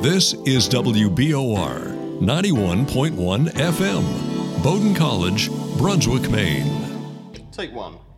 This is WBOR 91.1 FM, Bowdoin College, Brunswick, Maine. Take one.